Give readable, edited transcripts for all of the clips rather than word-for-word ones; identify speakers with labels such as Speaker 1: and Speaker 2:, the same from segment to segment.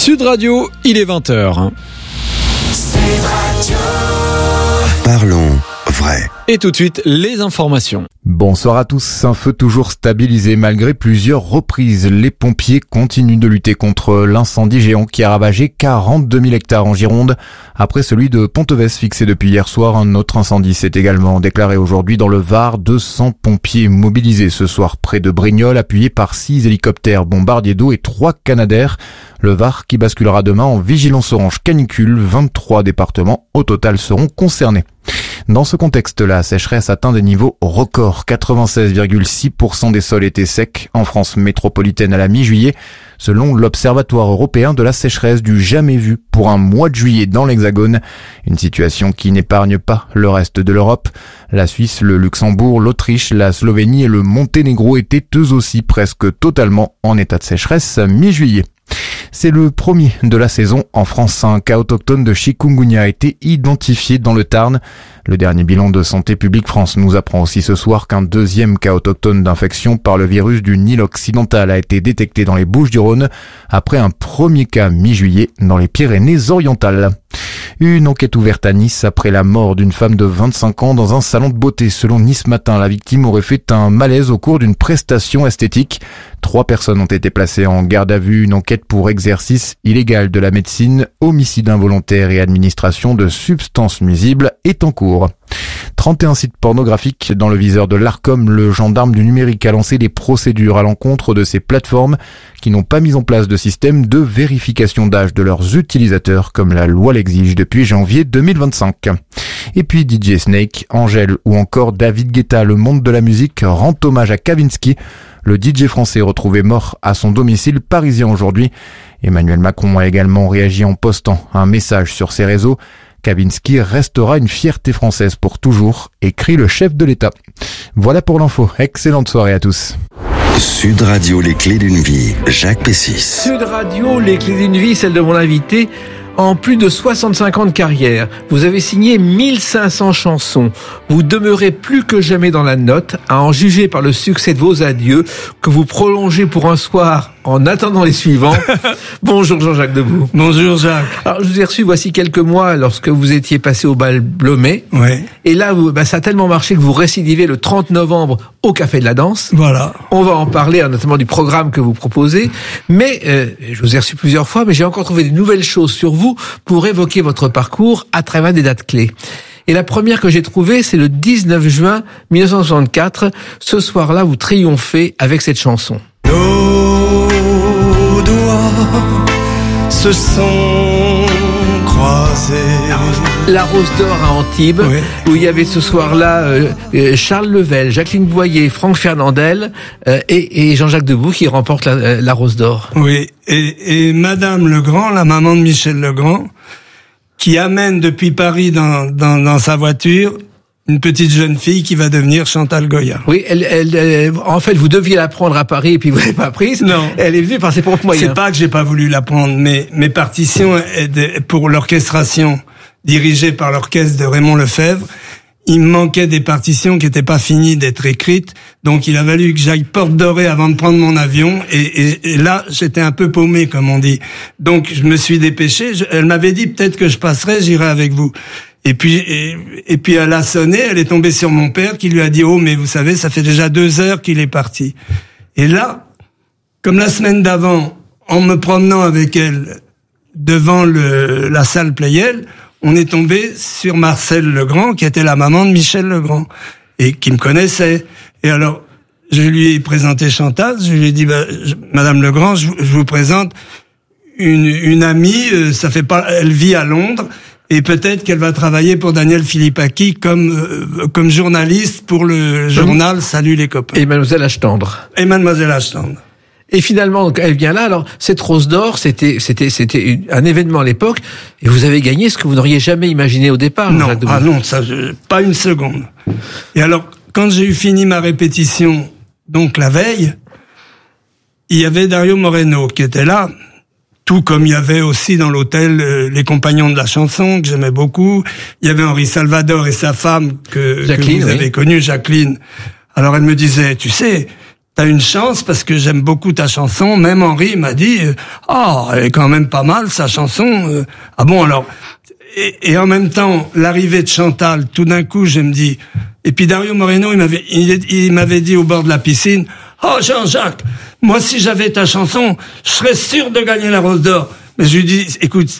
Speaker 1: Sud Radio, il est 20h.
Speaker 2: Parlons vrai.
Speaker 1: Et tout de suite, les informations.
Speaker 3: Bonsoir à tous. Un feu toujours stabilisé malgré plusieurs reprises. Les pompiers continuent de lutter contre l'incendie géant qui a ravagé 42 000 hectares en Gironde. Après celui de Ponteves fixé depuis hier soir, un autre incendie s'est également déclaré aujourd'hui dans le Var. 200 pompiers mobilisés ce soir près de Brignoles, appuyés par 6 hélicoptères bombardiers d'eau et 3 Canadair. Le Var qui basculera demain en vigilance orange canicule. 23 départements au total seront concernés. Dans ce contexte, la sécheresse atteint des niveaux records. 96,6% des sols étaient secs en France métropolitaine à la mi-juillet, selon l'Observatoire européen de la sécheresse, du jamais vu pour un mois de juillet dans l'Hexagone. Une situation qui n'épargne pas le reste de l'Europe. La Suisse, le Luxembourg, l'Autriche, la Slovénie et le Monténégro étaient eux aussi presque totalement en état de sécheresse mi-juillet. C'est le premier de la saison en France. Un cas autochtone de chikungunya a été identifié dans le Tarn. Le dernier bilan de Santé publique France nous apprend aussi ce soir qu'un deuxième cas autochtone d'infection par le virus du Nil occidental a été détecté dans les Bouches-du-Rhône après un premier cas mi-juillet dans les Pyrénées-Orientales. Une enquête ouverte à Nice après la mort d'une femme de 25 ans dans un salon de beauté. Selon Nice Matin, la victime aurait fait un malaise au cours d'une prestation esthétique. 3 personnes ont été placées en garde à vue. Une enquête pour exercice illégal de la médecine, homicide involontaire et administration de substances nuisibles est en cours. 31 sites pornographiques dans le viseur de l'Arcom. Le gendarme du numérique a lancé des procédures à l'encontre de ces plateformes qui n'ont pas mis en place de système de vérification d'âge de leurs utilisateurs comme la loi l'exige depuis janvier 2025. Et puis DJ Snake, Angèle ou encore David Guetta, le monde de la musique rend hommage à Kavinsky. Le DJ français retrouvé mort à son domicile parisien aujourd'hui. Emmanuel Macron a également réagi en postant un message sur ses réseaux. Kavinsky restera une fierté française pour toujours, écrit le chef de l'État. Voilà pour l'info. Excellente soirée à tous.
Speaker 2: Sud Radio, les clés d'une vie. Jacques Pessis.
Speaker 4: Sud Radio, les clés d'une vie, celle de mon invité. En plus de 65 ans de carrière, vous avez signé 1500 chansons. Vous demeurez plus que jamais dans la note, à en juger par le succès de vos adieux, que vous prolongez pour un soir en attendant les suivants. Bonjour Jean-Jacques Debout.
Speaker 5: Bonjour Jacques.
Speaker 4: Alors je vous ai reçu voici quelques mois lorsque vous étiez passé au bal Blomet.
Speaker 5: Ouais.
Speaker 4: Et là, ça a tellement marché que vous récidivez le 30 novembre au Café de la Danse.
Speaker 5: Voilà.
Speaker 4: On va en parler, notamment du programme que vous proposez. Mais je vous ai reçu plusieurs fois, mais j'ai encore trouvé de nouvelles choses sur vous pour évoquer votre parcours à travers des dates clés. Et la première que j'ai trouvée, c'est le 19 juin 1964. Ce soir-là, vous triomphez avec cette chanson.
Speaker 5: Nos doigts se sont croisés.
Speaker 4: La Rose d'Or à Antibes,
Speaker 5: oui,
Speaker 4: où il y avait ce soir-là Charles Level, Jacqueline Boyer, Franck Fernandel et Jean-Jacques Debout qui remporte la Rose d'Or.
Speaker 5: Oui, et Madame Legrand, la maman de Michel Legrand, qui amène depuis Paris dans sa voiture une petite jeune fille qui va devenir Chantal Goya.
Speaker 4: Oui, elle, en fait, vous deviez la prendre à Paris et puis vous l'avez pas prise.
Speaker 5: Non.
Speaker 4: Elle est venue par ses propres moyens.
Speaker 5: C'est pas que j'ai pas voulu la prendre, mais mes partitions pour l'orchestration dirigée par l'orchestre de Raymond Lefebvre, il me manquait des partitions qui étaient pas finies d'être écrites, donc il a fallu que j'aille Porte Dorée avant de prendre mon avion, et là, j'étais un peu paumé, comme on dit. Donc, je me suis dépêché, elle m'avait dit peut-être que je passerai, j'irai avec vous. Et puis elle a sonné, elle est tombée sur mon père qui lui a dit « Oh, mais vous savez, ça fait déjà 2 heures qu'il est parti. » Et là, comme la semaine d'avant, en me promenant avec elle devant la salle Pleyel, on est tombé sur Marcel Legrand, qui était la maman de Michel Legrand, et qui me connaissait. Et alors, je lui ai présenté Chantal, je lui ai dit Madame Legrand, je vous présente une amie, elle vit à Londres, et peut-être qu'elle va travailler pour Daniel Philippaki comme journaliste pour le journal Salut les copains.
Speaker 4: Et Mademoiselle Achetendre. Et finalement, elle vient là. Alors, cette Rose d'Or, c'était un événement à l'époque, et vous avez gagné ce que vous n'auriez jamais imaginé au départ.
Speaker 5: Non, pas une seconde. Et alors, quand j'ai eu fini ma répétition, donc la veille, il y avait Dario Moreno qui était là, tout comme il y avait aussi dans l'hôtel les compagnons de la chanson que j'aimais beaucoup. Il y avait Henri Salvador et sa femme que vous avez connue, Jacqueline. Alors elle me disait, tu sais, t'as une chance parce que j'aime beaucoup ta chanson. Même Henri m'a dit, elle est quand même pas mal sa chanson. Ah bon alors. Et en même temps, l'arrivée de Chantal, tout d'un coup, je me dis. Et puis Dario Moreno, il m'avait dit au bord de la piscine, oh Jean-Jacques, moi si j'avais ta chanson, je serais sûr de gagner la Rose d'Or. Mais je lui dis, écoute,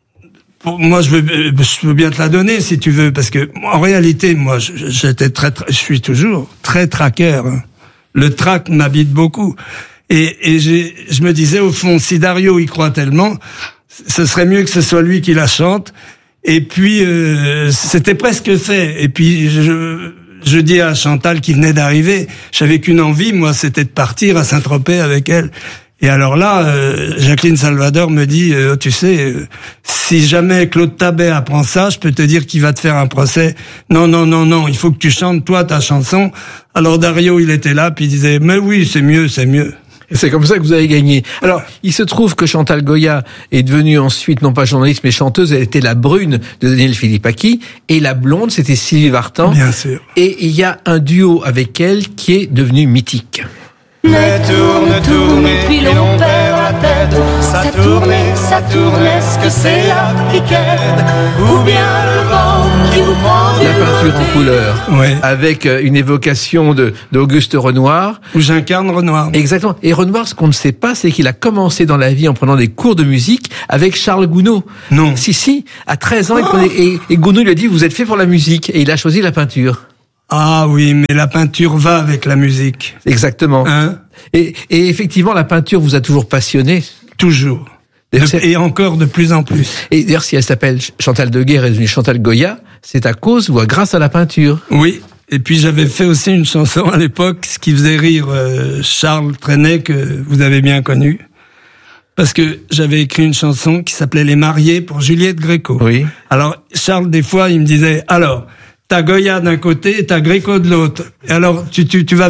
Speaker 5: moi je veux bien te la donner si tu veux, parce que en réalité, moi je suis toujours très traqueur. Hein. Le trac m'habite beaucoup. Et je me disais au fond, si Dario y croit tellement, ce serait mieux que ce soit lui qui la chante. Et puis c'était presque fait. Et puis je dis à Chantal qui venait d'arriver, j'avais qu'une envie, moi, c'était de partir à Saint-Tropez avec elle. Et alors là, Jacqueline Salvador me dit, tu sais, si jamais Claude Tabet apprend ça, je peux te dire qu'il va te faire un procès. Non, il faut que tu chantes toi ta chanson. Alors Dario, il était là, puis il disait, mais oui, c'est mieux.
Speaker 4: Et c'est comme ça que vous avez gagné. Alors, il se trouve que Chantal Goya est devenue ensuite, non pas journaliste, mais chanteuse. Elle était la brune de Daniel Philippaki. Et la blonde, c'était Sylvie Vartan.
Speaker 5: Bien sûr.
Speaker 4: Et il y a un duo avec elle qui est devenu mythique.
Speaker 6: Mais tourne, et puis l'on perd la tête. Ça tourne, est-ce que c'est la piquette ou bien le vent qui vous prend du
Speaker 4: La peinture en couleur,
Speaker 5: ouais.
Speaker 4: Avec une évocation d'Auguste Renoir.
Speaker 5: Où j'incarne Renoir.
Speaker 4: Exactement. Et Renoir, ce qu'on ne sait pas, c'est qu'il a commencé dans la vie en prenant des cours de musique avec Charles Gounod.
Speaker 5: Non.
Speaker 4: Si, à 13 ans, et Gounod lui a dit, vous êtes fait pour la musique. Et il a choisi la peinture.
Speaker 5: Ah oui, mais la peinture va avec la musique.
Speaker 4: Exactement.
Speaker 5: Hein?
Speaker 4: Et effectivement, la peinture vous a toujours passionné.
Speaker 5: Toujours. Et encore de plus en plus.
Speaker 4: Et d'ailleurs, si elle s'appelle Chantal Deguerre et est devenue Chantal Goya, c'est à cause ou grâce à la peinture.
Speaker 5: Oui. Et puis j'avais fait aussi une chanson à l'époque, ce qui faisait rire Charles Trenet, que vous avez bien connu. Parce que j'avais écrit une chanson qui s'appelait Les Mariés pour Juliette Gréco.
Speaker 4: Oui.
Speaker 5: Alors Charles, des fois, il me disait, alors, t'as Goya d'un côté et t'as Gréco de l'autre. Et alors, tu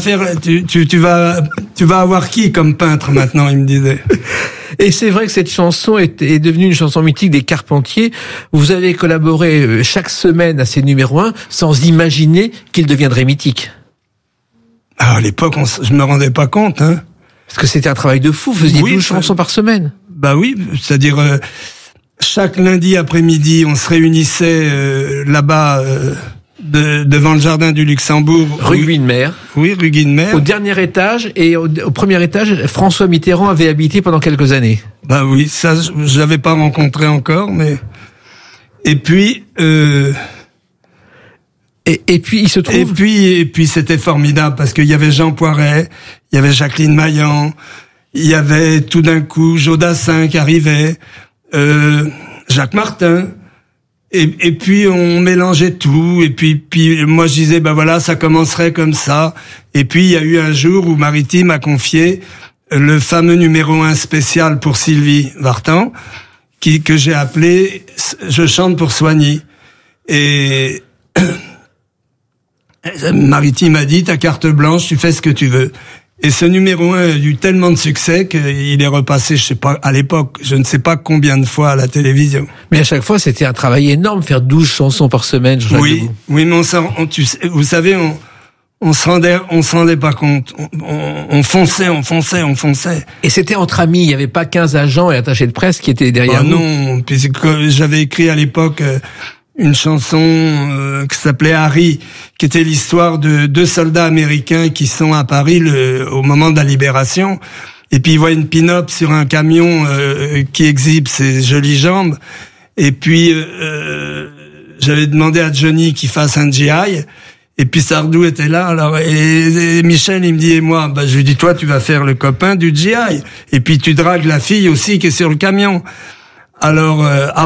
Speaker 5: vas avoir qui comme peintre maintenant, il me disait.
Speaker 4: Et c'est vrai que cette chanson est devenue une chanson mythique des Carpentiers. Vous avez collaboré chaque semaine à ces numéros 1 sans imaginer qu'il deviendrait mythique.
Speaker 5: Ah, à l'époque, je me rendais pas compte, hein.
Speaker 4: Parce que c'était un travail de fou, vous faisiez 12 chansons par semaine.
Speaker 5: Bah oui, c'est-à-dire chaque lundi après-midi, on se réunissait là-bas devant le jardin du Luxembourg.
Speaker 4: Rue Guinemer.
Speaker 5: Oui, rue Guinemer.
Speaker 4: Au dernier étage, et au premier étage, François Mitterrand avait habité pendant quelques années.
Speaker 5: Bah oui, ça, je l'avais pas rencontré encore, mais... Et puis...
Speaker 4: Et puis, il se trouve...
Speaker 5: Et puis c'était formidable, parce qu'il y avait Jean Poiret, il y avait Jacqueline Maillan, il y avait tout d'un coup Jodassin qui arrivait, Jacques Martin... Et puis on mélangeait tout, et puis moi je disais ben voilà, ça commencerait comme ça. Et puis il y a eu un jour où Maritime a confié le fameux numéro 1 spécial pour Sylvie Vartan, que j'ai appelé Je chante pour Soigny. Et Maritime a dit, ta carte blanche, tu fais ce que tu veux. Et ce numéro 1 a eu tellement de succès qu'il est repassé, je sais pas, à l'époque, je ne sais pas combien de fois à la télévision.
Speaker 4: Mais à chaque fois, c'était un travail énorme, faire 12 chansons par semaine.
Speaker 5: Oui, mais vous savez, on se rendait pas compte. On fonçait.
Speaker 4: Et c'était entre amis, il n'y avait pas 15 agents et attachés de presse qui étaient derrière nous.
Speaker 5: Non, puisque j'avais écrit à l'époque une chanson qui s'appelait Harry, qui était l'histoire de 2 soldats américains qui sont à Paris au moment de la libération. Et puis ils voient une pin-up sur un camion qui exhibe ses jolies jambes. Et puis j'avais demandé à Johnny qu'il fasse un GI. Et puis Sardou était là. Alors et Michel, il me dit, et moi, je lui dis, toi tu vas faire le copain du GI. Et puis tu dragues la fille aussi qui est sur le camion. Alors,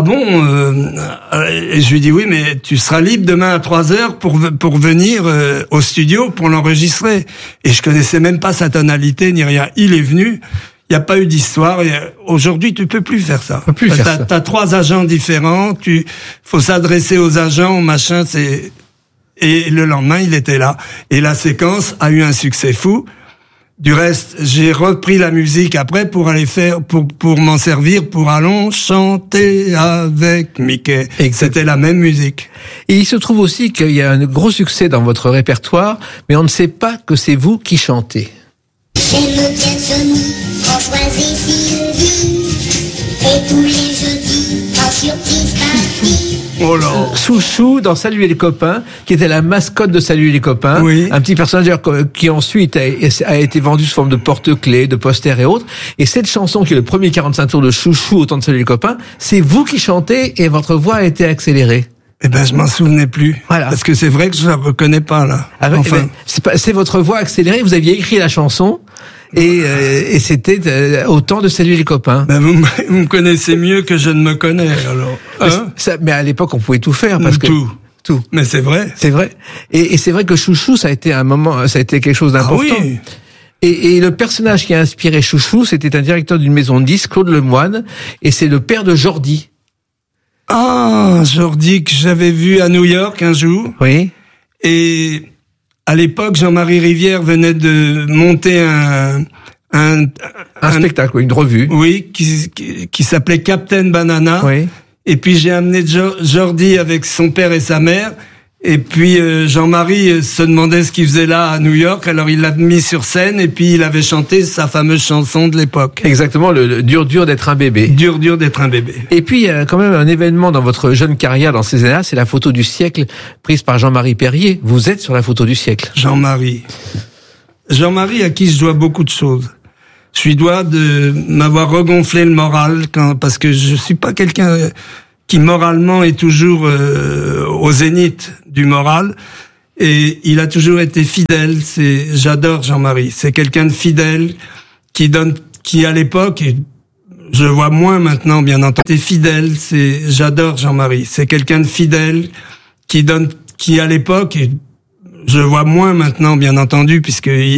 Speaker 5: et je lui dis, oui, mais tu seras libre demain à 3h pour venir au studio pour l'enregistrer. Et je connaissais même pas sa tonalité ni rien. Il est venu, il n'y a pas eu d'histoire. Aujourd'hui, tu peux plus faire ça. T'as 3 agents différents, faut s'adresser aux agents, machin, et le lendemain, il était là. Et la séquence a eu un succès fou. Du reste, j'ai repris la musique après pour aller faire, pour m'en servir pour Allons chanter avec Mickey. C'était la même musique.
Speaker 4: Et il se trouve aussi qu'il y a un gros succès dans votre répertoire, mais on ne sait pas que c'est vous qui chantez.
Speaker 7: J'aime bien Johnny, Françoise et Sylvie. Et tous les jeudis, en surprise party.
Speaker 5: Oh là.
Speaker 4: Chouchou dans Salut les copains, qui était la mascotte de Salut les copains.
Speaker 5: Oui.
Speaker 4: Un petit personnage d'ailleurs qui ensuite a été vendu sous forme de porte-clés, de posters et autres. Et cette chanson qui est le premier 45 tours de Chouchou au temps de Salut les copains, c'est vous qui chantez et votre voix a été accélérée.
Speaker 5: Eh ben, je m'en souvenais plus.
Speaker 4: Voilà.
Speaker 5: Parce que c'est vrai que je la reconnais pas, là.
Speaker 4: Ah ouais,
Speaker 5: Enfin.
Speaker 4: c'est votre voix accélérée, vous aviez écrit la chanson et c'était au temps de Salut les copains.
Speaker 5: Ben, vous me connaissez mieux que je ne me connais, alors. Hein?
Speaker 4: Mais à l'époque, on pouvait tout faire parce que tout.
Speaker 5: Mais c'est vrai.
Speaker 4: C'est vrai. Et c'est vrai que Chouchou, ça a été un moment, ça a été quelque chose d'important.
Speaker 5: Ah oui.
Speaker 4: Et le personnage qui a inspiré Chouchou, c'était un directeur d'une maison de disques, Claude Lemoine, et c'est le père de Jordi.
Speaker 5: Ah, Jordi, que j'avais vu à New York un jour.
Speaker 4: Oui.
Speaker 5: Et à l'époque, Jean-Marie Rivière venait de monter un
Speaker 4: spectacle, une revue.
Speaker 5: Oui, qui s'appelait Captain Banana.
Speaker 4: Oui.
Speaker 5: Et puis j'ai amené Jordi avec son père et sa mère. Et puis Jean-Marie se demandait ce qu'il faisait là à New York. Alors il l'a mis sur scène et puis il avait chanté sa fameuse chanson de l'époque.
Speaker 4: Exactement, le dur d'être un bébé.
Speaker 5: Dur d'être un bébé.
Speaker 4: Et puis il y a quand même un événement dans votre jeune carrière dans ces années-là, c'est la photo du siècle prise par Jean-Marie Perrier. Vous êtes sur la photo du siècle.
Speaker 5: Jean-Marie à qui je dois beaucoup de choses. Je lui dois de m'avoir regonflé le moral parce que je suis pas quelqu'un qui moralement est toujours au zénith du moral, et il a toujours été fidèle. J'adore Jean-Marie. C'est quelqu'un de fidèle qui à l'époque, et je vois moins maintenant bien entendu, était fidèle. J'adore Jean-Marie. C'est quelqu'un de fidèle qui à l'époque, et je vois moins maintenant bien entendu puisque